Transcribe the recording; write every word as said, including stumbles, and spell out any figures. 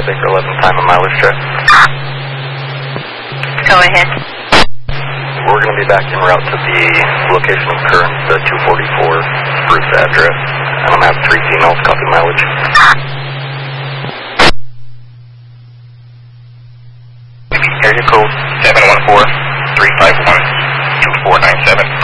Baker eleven, time and mileage check. Go ahead. We're going to be back en route to the location of current, the two forty-four Bruce address, and I'm going to have three females, copy mileage. Area code seven one four, three five one, two four nine seven.